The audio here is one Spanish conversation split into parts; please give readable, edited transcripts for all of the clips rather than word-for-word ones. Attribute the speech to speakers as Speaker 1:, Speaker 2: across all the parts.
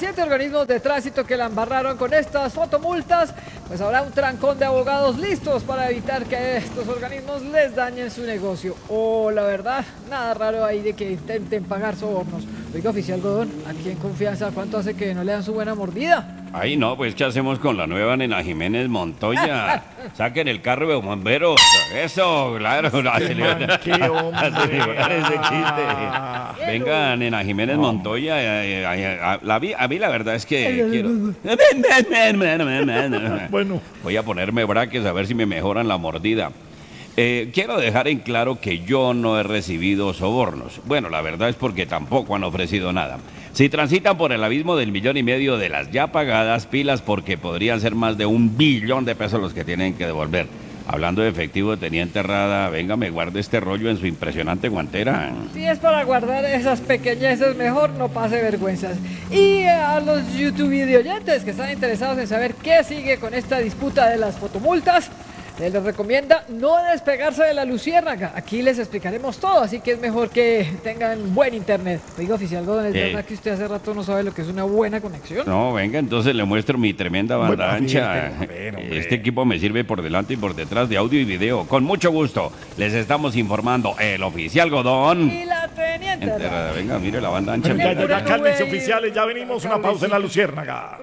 Speaker 1: 7 organismos de tránsito que la embarraron con estas fotomultas, pues habrá un trancón de abogados listos para evitar que estos organismos les dañen su negocio. La verdad, nada raro ahí de que intenten pagar sobornos. Oiga, oficial Godón, aquí en confianza, ¿cuánto hace que no le dan su buena mordida?
Speaker 2: Ay, no, pues ¿qué hacemos con la nueva Nena Jiménez Montoya? Saquen el carro de bomberos. Eso, claro.
Speaker 3: ¡Qué hombre!
Speaker 2: Ese chiste. Venga, Nena Jiménez Montoya. A mí la verdad es que quiero...
Speaker 3: Bueno.
Speaker 2: Voy a ponerme braques a ver si me mejoran la mordida. Quiero dejar en claro que yo no he recibido sobornos. Bueno, la verdad es porque tampoco han ofrecido nada. Si transitan por el abismo del 1,5 millones de las ya pagadas, pilas, porque podrían ser más de 1 billón de pesos los que tienen que devolver. Hablando de efectivo, teniente Rada, venga, me guarde este rollo en su impresionante guantera.
Speaker 1: Si es para guardar esas pequeñeces, mejor no pase vergüenzas. Y a los YouTube videoyentes que están interesados en saber qué sigue con esta disputa de las fotomultas, les recomienda no despegarse de la luciérnaga. Aquí les explicaremos todo, así que es mejor que tengan buen internet. Oiga, oficial Godón, ¿es verdad que usted hace rato no sabe lo que es una buena conexión?
Speaker 2: No, venga, entonces le muestro mi tremenda banda ancha. Este equipo me sirve por delante y por detrás de audio y video. Con mucho gusto, les estamos informando el oficial Godón
Speaker 1: y la teniente
Speaker 2: Rada. Venga, mire la banda ancha.
Speaker 3: Ya, cálmense, oficiales, ya venimos, una pausa en la luciérnaga.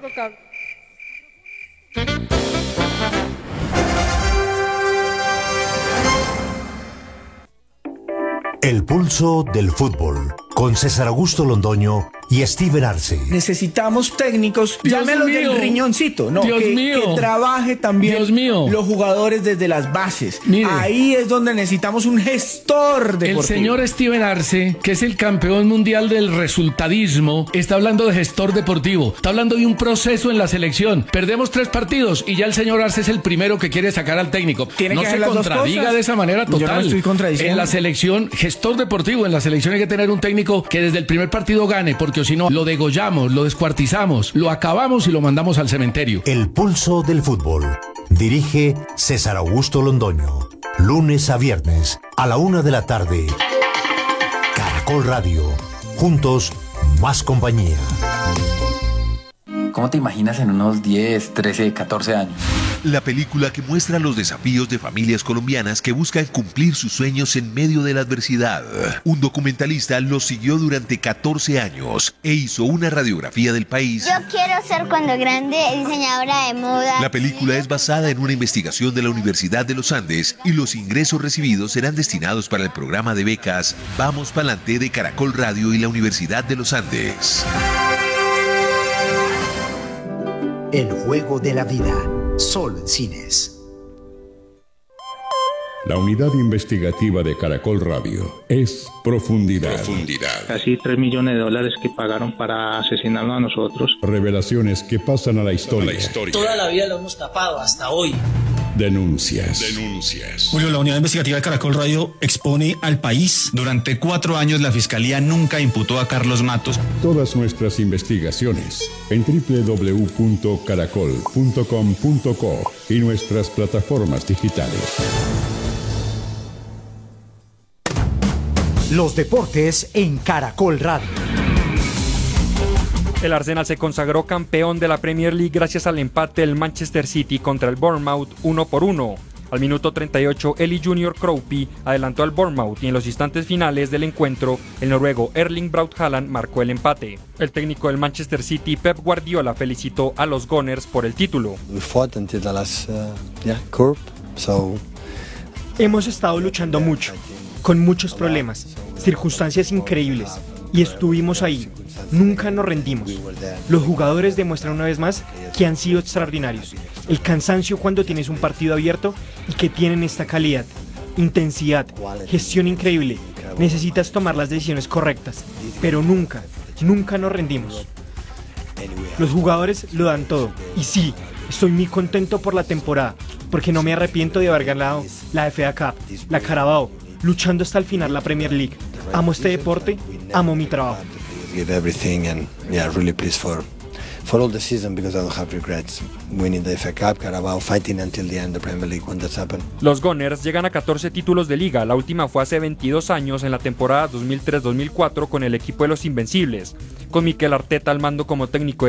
Speaker 4: El pulso del fútbol, con César Augusto Londoño y Steven Arce.
Speaker 5: Necesitamos técnicos, llámelo del riñoncito, no, que trabaje también los jugadores desde las bases. Mire, ahí es donde necesitamos un gestor deportivo.
Speaker 6: El señor Steven Arce, que es el campeón mundial del resultadismo, está hablando de gestor deportivo, está hablando de un proceso en la selección. Perdemos 3 partidos y ya el señor Arce es el primero que quiere sacar al técnico. No se contradiga de esa manera total.
Speaker 5: Yo no estoy contradiciendo.
Speaker 6: En la selección, gestor deportivo, en la selección hay que tener un técnico que desde el primer partido gane, porque si no, lo degollamos, lo descuartizamos, lo acabamos y lo mandamos al cementerio.
Speaker 4: El pulso del fútbol. Dirige César Augusto Londoño. Lunes a viernes, a la 1 de la tarde. Caracol Radio. Juntos, más compañía.
Speaker 7: ¿Cómo te imaginas en unos 10, 13, 14 años?
Speaker 8: La película que muestra los desafíos de familias colombianas que buscan cumplir sus sueños en medio de la adversidad. Un documentalista los siguió durante 14 años e hizo una radiografía del país.
Speaker 9: Yo quiero ser cuando grande diseñadora de moda.
Speaker 8: La película es basada en una investigación de la Universidad de los Andes y los ingresos recibidos serán destinados para el programa de becas Vamos Pa'lante de Caracol Radio y la Universidad de los Andes.
Speaker 4: El juego de la vida. Sol Cines.
Speaker 10: La unidad investigativa de Caracol Radio es Profundidad.
Speaker 11: Casi $3 millones que pagaron para asesinarnos a nosotros.
Speaker 10: Revelaciones que pasan a la historia.
Speaker 12: Toda la vida lo hemos tapado, hasta hoy.
Speaker 10: Denuncias.
Speaker 13: Julio, la unidad investigativa de Caracol Radio expone al país. Durante 4 años la Fiscalía nunca imputó a Carlos Matos.
Speaker 10: Todas nuestras investigaciones en www.caracol.com.co y nuestras plataformas digitales.
Speaker 4: Los deportes en Caracol Radio.
Speaker 14: El Arsenal se consagró campeón de la Premier League gracias al empate del Manchester City contra el Bournemouth 1-1. Al minuto 38, Eli Junior Kroenke adelantó al Bournemouth y en los instantes finales del encuentro, el noruego Erling Braut Haaland marcó el empate. El técnico del Manchester City, Pep Guardiola, felicitó a los Gunners por el título.
Speaker 15: Hemos estado luchando mucho, con muchos problemas, circunstancias increíbles, y estuvimos ahí. Nunca nos rendimos. Los jugadores demuestran una vez más que han sido extraordinarios. El cansancio cuando tienes un partido abierto y que tienen esta calidad, intensidad, gestión increíble. Necesitas tomar las decisiones correctas, pero nunca nos rendimos. Los jugadores lo dan todo. Y sí, estoy muy contento por la temporada, porque no me arrepiento de haber ganado la FA Cup, la Carabao, luchando hasta el final la Premier League. Amo este deporte, amo mi trabajo.
Speaker 16: Give everything and really pleased for all the season because I don't have regrets. Winning the FA Cup, Carabao, fighting until the end of the Premier League when that's happened.
Speaker 14: Los Gunners llegan a 14 títulos de liga, la última fue hace 22 años en la temporada 2003-2004 con el equipo de los Invencibles, con Mikel Arteta al mando como técnico